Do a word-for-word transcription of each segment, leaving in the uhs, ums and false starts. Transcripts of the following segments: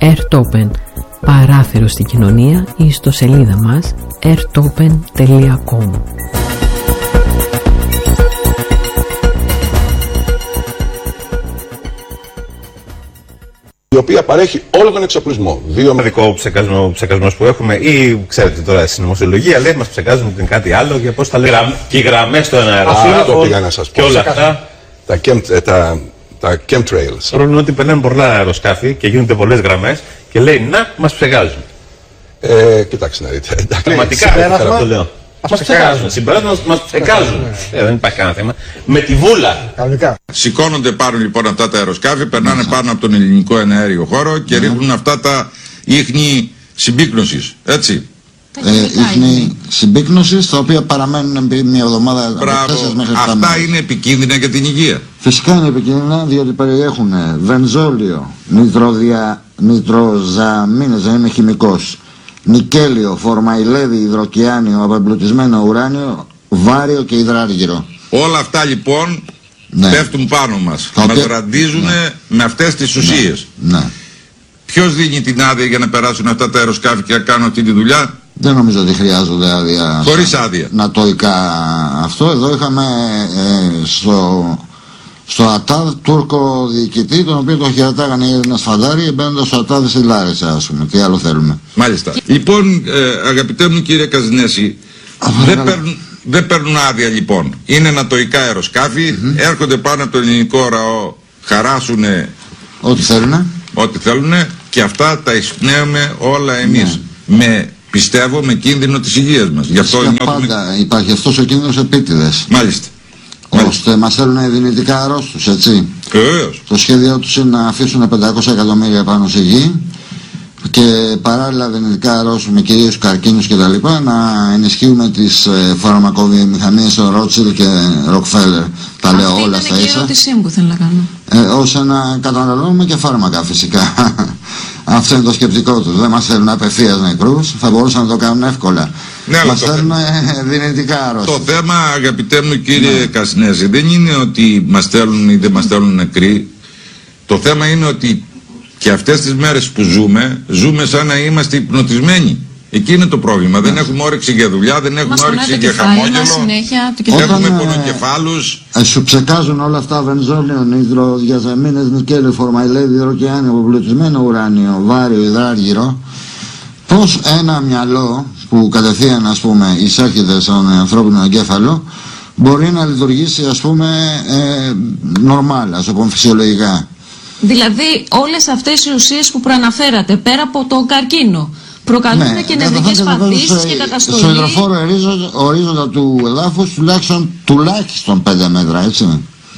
Airtopen, παράθυρο στην κοινωνία, ή στο σελίδα μας airtopen τελεία com. Η οποία παρέχει όλο τον εξοπλισμό. Δύο δικό ψεκασμό, ψεκασμός που έχουμε, ή ξέρετε τώρα στην νομοσυλλογία λέει μας ψεκάζουν ότι είναι κάτι άλλο για πώς τα λέμε. Και οι γραμμές στον αεροσύνολο και όλα αυτά. Τα, chem, τα, τα chemtrails. Το πρόβλημα είναι ότι περνάνε πολλά αεροσκάφη και γίνονται πολλές γραμμές και λέει να μας ψεκάζουν. Ε, κοιτάξτε να δείτε. Πραγματικά το λέω. Μας ψεκάζουν. Συμπέρασμα μας ψεκάζουν. Ε, δεν υπάρχει κανένα θέμα. Με τη βούλα. Κανονικά. Σηκώνονται πάνω λοιπόν αυτά τα αεροσκάφη, περνάνε mm-hmm. πάνω από τον ελληνικό εναέριο χώρο και mm-hmm. ρίχνουν αυτά τα ίχνη συμπίκνωσης. Έτσι. Ε, ίχνη συμπίκνωσης, τα οποία παραμένουν επί μια εβδομάδα. Μπράβο. Αυτά είναι επικίνδυνα για την υγεία. Φυσικά είναι επικίνδυνα, διότι περιέχουν βενζόλιο, νητροδια, νητροζαμίνες, δεν είναι χημικός, νικέλιο, φορμαϊλέδι, υδροκιάνιο, απεμπλουτισμένο ουράνιο, βάριο και υδράργυρο. Όλα αυτά λοιπόν ναι. πέφτουν πάνω μας. Μας οποία... ραντίζουν ναι. με αυτές τις ουσίες. Ναι. Ναι. Ποιος δίνει την άδεια για να περάσουν αυτά τα αεροσκάφη και να κάνουν αυτή τη δουλειά? Δεν νομίζω ότι χρειάζονται άδεια. Χωρίς άδεια. Νατοϊκά αυτό. Εδώ είχαμε ε, στο, στο ΑΤΑΔ Τούρκο διοικητή, τον οποίο το χαιρετάγανε οι Έλληνες φαντάροι, μπαίνοντας στο ΑΤΑΔ στη Λάρισα, ας πούμε. Τι άλλο θέλουμε. Μάλιστα. Και... Λοιπόν, ε, αγαπητέ μου κύριε Καζινέση, δεν παίρνουν, δεν παίρνουν άδεια λοιπόν. Είναι νατοϊκά αεροσκάφη, mm-hmm. έρχονται πάνω από το ελληνικό ραό, χαράσουνε ό,τι θέλουνε. Ό,τι θέλουνε και αυτά τα εισπνέουμε όλα εμείς. Ναι. Με, πιστεύω, με κίνδυνο της υγείας μας. Γι' αυτό νιώθουμε... Πάντα υπάρχει αυτός ο κίνδυνος επίτηδες. Μάλιστα. Ώστε μας θέλουν δυνητικά αρρώστους, έτσι. Βεβαίως. Το σχέδιο τους είναι να αφήσουν πεντακόσια εκατομμύρια πάνω στη γη και παράλληλα δυνητικά αρρώστουμε, κυρίως καρκίνους και τα λοιπά, να ενισχύουμε τις ε, φαρμακοβιομηχανίες των Ρότσιλ και Ροκφέλερ. Τα λέω αυτή όλα στα ίσα. Αυτή είναι η ερώτησή μου που θέλω να κάνω. Ε, ώστε να καταναλώνουμε και φάρμακα φυσικά. Αυτό είναι το σκεπτικό τους. Δεν μας θέλουν απευθείας νεκρούς, θα μπορούσαν να το κάνουν εύκολα. Ναι, μας θέλουν ε, δυνητικά αρρώστια. Το θέμα, αγαπητέ μου κύριε ναι. Κασνέζη, δεν είναι ότι μας θέλουν ή δεν μας θέλουν νεκροί. Το θέμα είναι ότι και αυτές τις μέρες που ζούμε, ζούμε σαν να είμαστε υπνοτισμένοι. Εκεί είναι το πρόβλημα. Ναι. Δεν έχουμε όρεξη για δουλειά, δεν έχουμε μας όρεξη για χαμόγελο. Έχουμε πονοκεφάλους. Ε, σου ψεκάζουν όλα αυτά, βενζόλιο, νητροδιαζαμίνες, νικέλιο, φορμαϊλέδι, υδροκιάνιο, αποπλουτισμένο ουράνιο, βάριο, υδράργυρο. Πώς ένα μυαλό που κατευθείαν, ας πούμε, εισέρχεται στον ανθρώπινο εγκέφαλο μπορεί να λειτουργήσει, ας πούμε, ε, νορμάλ, ας πούμε, φυσιολογικά. Δηλαδή όλες αυτές οι ουσίες που προαναφέρατε, πέρα από το καρκίνο, προκαλούν ναι, και νευρικές παθήσεις και καταστολή. Στο υδροφόρο ορίζοντα, ορίζοντα του εδάφους τουλάχιστον, τουλάχιστον πέντε μέτρα, έτσι.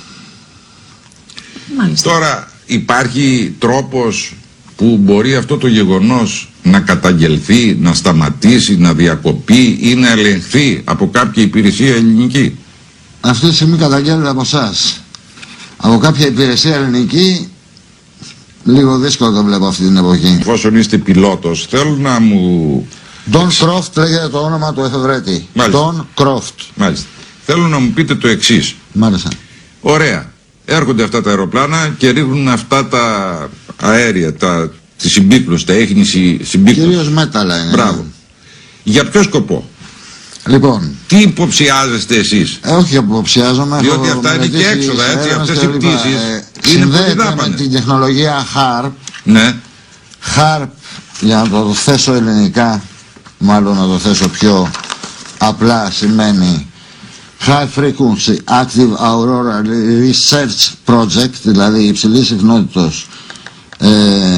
Μάλιστα. Τώρα υπάρχει τρόπος που μπορεί αυτό το γεγονός να καταγγελθεί, να σταματήσει, να διακοπεί ή να ελεγχθεί από κάποια υπηρεσία ελληνική? Αυτή τη στιγμή καταγγέλλεται από εσάς. Από κάποια υπηρεσία ελληνική λίγο δύσκολο το βλέπω αυτή την εποχή. Εφόσον είστε πιλότος, θέλω να μου... Don Croft λέγεται το όνομα του εφευρέτη. Don Croft. Μάλιστα. Θέλω να μου πείτε το εξής. Μάλιστα. Ωραία. Έρχονται αυτά τα αεροπλάνα και ρίχνουν αυτά τα αέρια, τα, τη συμπίκνωση, τα έχνη συμπίκνωση. Κυρίως μέταλλα είναι. Μπράβο. Για ποιο σκοπό? Λοιπόν, τι υποψιάζεστε εσείς? Ε, όχι υποψιάζομαι. Διότι αυτά είναι και έξοδα, έτσι, αυτές οι πτήσεις ε, είναι πολύ δάπανες. Με την τεχνολογία HARP. Ναι. HARP, για να το θέσω ελληνικά, μάλλον να το θέσω πιο απλά, σημαίνει High Frequency Active Aurora Research Project, δηλαδή υψηλής συχνότητος ε,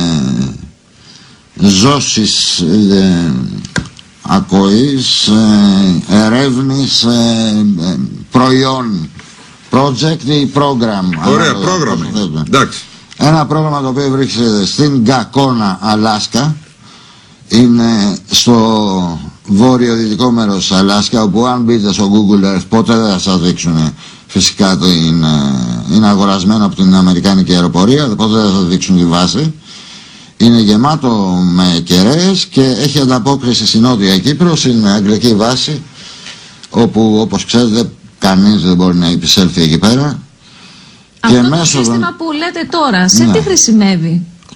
ζώσης ε, ακοής, ε, ερεύνης, ε, ε, προϊόν, project ή program. Ωραία, πρόγραμμα. Εντάξει. Ένα πρόγραμμα το οποίο βρίσκεται στην Γκακόνα, Αλάσκα. Είναι στο βόρειο-δυτικό μέρος της Αλάσκα, όπου αν μπείτε στο Google Earth ποτέ δεν θα σας δείξουν. Φυσικά το είναι, είναι αγορασμένο από την Αμερικάνικη αεροπορία, ποτέ δεν θα σας δείξουν τη βάση. Είναι γεμάτο με κεραίες και έχει ανταπόκριση στην Νότια Κύπρο, στην αγγλική βάση, όπου όπως ξέρετε κανείς δεν μπορεί να επισέλθει εκεί πέρα. Αυτό και το σύστημα που λέτε τώρα, σε ναι. τι χρησιμεύει?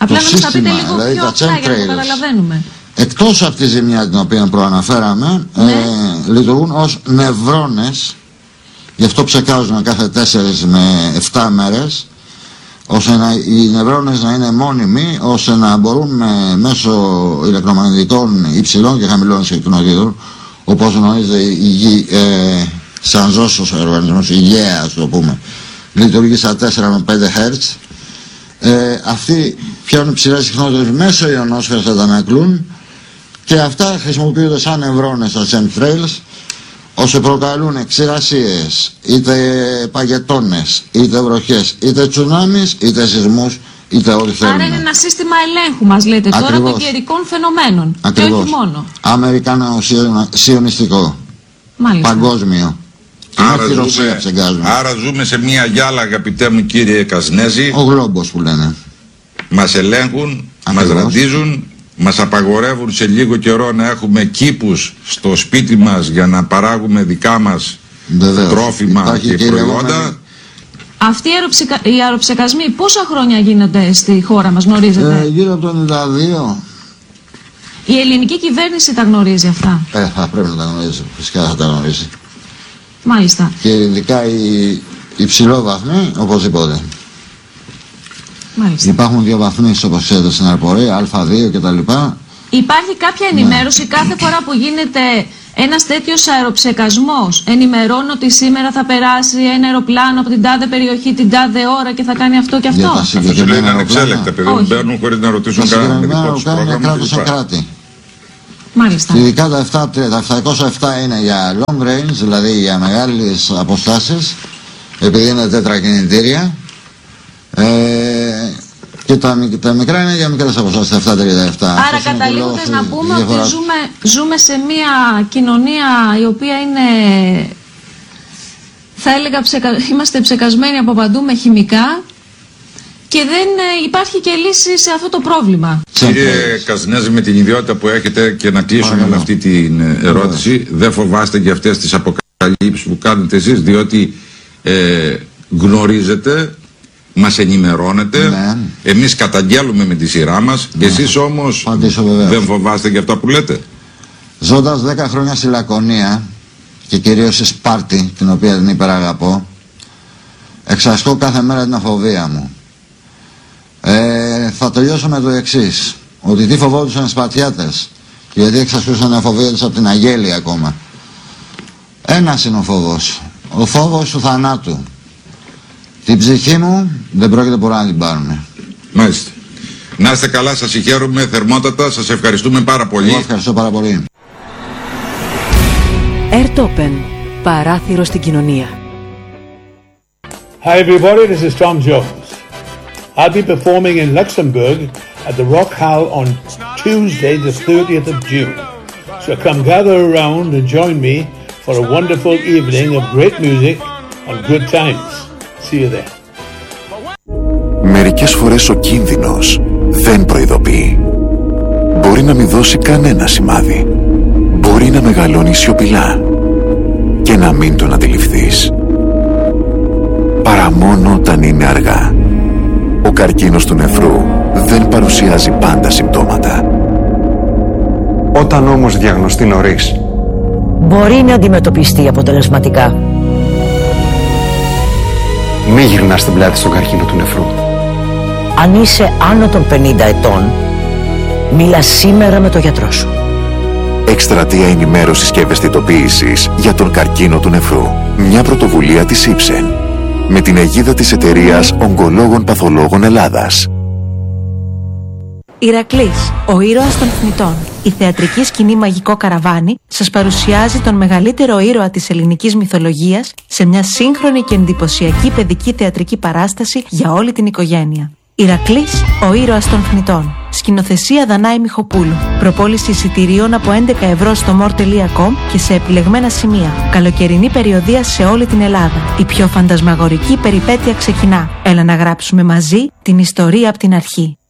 Απλά να μας τα πείτε λίγο δηλαδή πιο απλά για να το καταλαβαίνουμε. Εκτός από τη ζημιά την οποία προαναφέραμε, ναι. ε, λειτουργούν ως νευρώνες, γι' αυτό ψεκάζουν κάθε τέσσερις με επτά μέρες, ώστε να, οι νευρώνες να είναι μόνιμοι, ώστε να μπορούν με, μέσω ηλεκτρομαγνητικών υψηλών και χαμηλών συχνοτήτων, όπως γνωρίζετε η γη, ε, σαν ζώσος οργανισμός, η γέα ας το πούμε, λειτουργεί στα τέσσερα με πέντε χερτζ. Ε, αυτοί πιάνουν ψηλές συχνότητες μέσω ιονόσφαιρας, θα τα ανακλούν και αυτά χρησιμοποιούνται σαν νευρώνες στα chemtrails, ώστε προκαλούν ξηρασίες, είτε παγετώνες, είτε βροχές, είτε τσουνάμις, είτε σεισμούς, είτε ό,τι θέλουμε. Άρα είναι ένα σύστημα ελέγχου, μας λέτε. Ακριβώς. Τώρα των καιρικών φαινομένων. Ακριβώς. Και όχι μόνο. Αμερικανο-σιωνιστικό. Παγκόσμιο. Άρα ζούμε, άρα ζούμε σε μια γυάλα, αγαπητέ μου κύριε Κασνέζη. Ο γλόμπος που λένε. Μας ελέγχουν, ακριβώς. Μας ραντίζουν, μας απαγορεύουν σε λίγο καιρό να έχουμε κήπους στο σπίτι μας για να παράγουμε δικά μας βεβαίως. Τρόφιμα υπάρχει και, και προϊόντα. Αυτοί οι, αεροψεκα... οι αεροψεκασμοί πόσα χρόνια γίνονται στη χώρα μας, γνωρίζετε? Ε, γύρω από το ενενήντα δύο. Η ελληνική κυβέρνηση τα γνωρίζει αυτά? Ε, θα πρέπει να τα γνωρίζει, φυσικά θα τα γνωρίζει. Μάλιστα. Και ειδικά οι υψηλόβαθμοι, οπωσδήποτε. Μάλιστα. Υπάρχουν δύο βαθμίσεις, όπως ξέρετε, στην αεροπορία, Α δύο κτλ. Υπάρχει κάποια ενημέρωση ναι. κάθε φορά που γίνεται ένας τέτοιος αεροψεκασμός? Ενημερώνω ότι σήμερα θα περάσει ένα αεροπλάνο από την τάδε περιοχή την τάδε ώρα και θα κάνει αυτό και αυτό? Αυτό σου λέει είναι ανεξέλεκτα, παιδί. Μπαίνουν χωρίς να ρωτήσουν κανένα δικό τους πρόγραμμα. Μάλιστα. Ειδικά τα, τα επτακόσια επτά είναι για long range, δηλαδή για μεγάλες αποστάσεις, επειδή είναι τετρακινητήρια. Ε, και τα, τα μικρά είναι για μικρές αποστάσεις, τα επτακόσια τριάντα επτά. Άρα καταλήγοντας να πούμε ότι ζούμε, ζούμε σε μια κοινωνία η οποία είναι, θα έλεγα, ψεκα, είμαστε ψεκασμένοι από παντού με χημικά και δεν υπάρχει και λύση σε αυτό το πρόβλημα. Κύριε Κασνέζη, με την ιδιότητα που έχετε, και να κλείσουμε με αυτή την ερώτηση, δεν φοβάστε για αυτές τις αποκαλύψεις που κάνετε εσείς, διότι ε, γνωρίζετε, μας ενημερώνετε, ναι. Εμείς καταγγέλουμε με τη σειρά μας, ναι. Εσείς όμως δεν φοβάστε για αυτά που λέτε? Ζώντας δέκα χρόνια στη Λακωνία και κυρίως στη Σπάρτη, την οποία την υπεραγαπώ, εξασκώ κάθε μέρα την αφοβία μου. Ε, θα τελειώσω με το εξής, ότι τι φοβόντουσαν οι Σπαρτιάτες και γιατί εξασκούσαν την αφοβία τους από την Αγέλη ακόμα. Ένας είναι ο φόβος, ο φόβος του θανάτου. Την ψυχή μου δεν πρόκειται πολλά να την πάρουν. Μάλιστα. Να είστε καλά, σας συγχαίρουμε θερμότατα, σας ευχαριστούμε πάρα πολύ. Εγώ ευχαριστώ πάρα πολύ. Airtopen, παράθυρο στην κοινωνία. Hi everybody, this is Tom Jones. I'll be performing in Luxembourg at the Rock Hall on Tuesday the thirtieth of June. So come gather around and join me for a wonderful evening of great music and good times. See you there. Μερικές φορές ο κίνδυνος δεν προειδοποιεί. Μπορεί να μην δώσει κανένα σημάδι. Μπορεί να μεγαλώνει σιωπηλά και να μην τον αντιληφθείς. Παρά μόνο όταν είναι αργά. Ο καρκίνος του νεφρού δεν παρουσιάζει πάντα συμπτώματα. Όταν όμως διαγνωστεί νωρίς, μπορεί να αντιμετωπιστεί αποτελεσματικά. Μη γυρνάς την πλάτη στον καρκίνο του νεφρού. Αν είσαι άνω των πενήντα ετών, μίλα σήμερα με τον γιατρό σου. Εκστρατεία ενημέρωσης και ευαισθητοποίησης για τον καρκίνο του νεφρού. Μια πρωτοβουλία της Ipsen με την αιγίδα της εταιρείας Ογκολόγων Παθολόγων Ελλάδας. Ηρακλής, ο ήρωας των θνητών. Η θεατρική σκηνή Μαγικό Καραβάνι σας παρουσιάζει τον μεγαλύτερο ήρωα της ελληνικής μυθολογίας σε μια σύγχρονη και εντυπωσιακή παιδική θεατρική παράσταση για όλη την οικογένεια. Ηρακλής, ο ήρωας των θνητών. Σκηνοθεσία Δανάη Μιχοπούλου. Προπόληση εισιτηρίων από έντεκα ευρώ στο more τελεία com και σε επιλεγμένα σημεία. Καλοκαιρινή περιοδεία σε όλη την Ελλάδα. Η πιο φαντασμαγορική περιπέτεια ξεκινά. Έλα να γράψουμε μαζί την ιστορία από την αρχή.